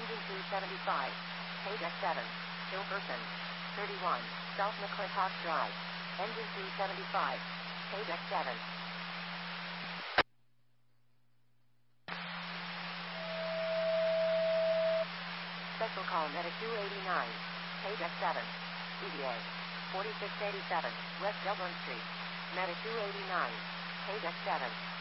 Engine 275. Page X7. Hilferson. 31. South McClintock Drive. Engine 275. Page X7. Special call Medic 289. Page X7. EDA. 4687. West Dublin Street. Medic 289. Page X7.